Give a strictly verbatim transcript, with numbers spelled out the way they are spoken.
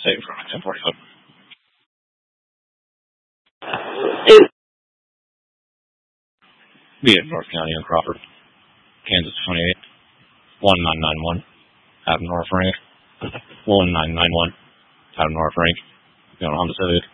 State from ten forty-seven. Be it North County and Crawford, Kansas twenty-eight, one nine nine one, out of North Rank, one nine nine one, out of North Rank, going on the Civic.